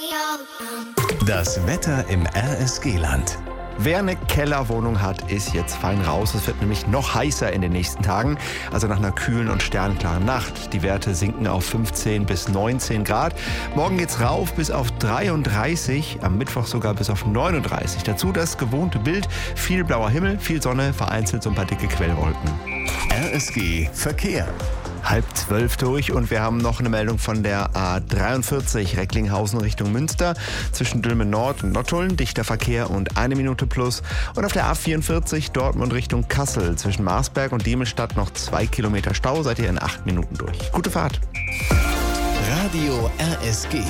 Das Wetter im RSG-Land. Wer eine Kellerwohnung hat, ist jetzt fein raus. Es wird nämlich noch heißer in den nächsten Tagen, also nach einer kühlen und sternklaren Nacht. Die Werte sinken auf 15 bis 19 Grad. Morgen geht's rauf bis auf 33, am Mittwoch sogar bis auf 39. Dazu das gewohnte Bild, viel blauer Himmel, viel Sonne, vereinzelt so ein paar dicke Quellwolken. RSG Verkehr. 11:30 durch und wir haben noch eine Meldung von der A43 Recklinghausen Richtung Münster. Zwischen Dülmen Nord und Nottuln dichter Verkehr und 1 Minute plus. Und auf der A44 Dortmund Richtung Kassel zwischen Marsberg und Diemelstadt noch 2 Kilometer Stau. Seid ihr in 8 Minuten durch. Gute Fahrt. Radio RSG.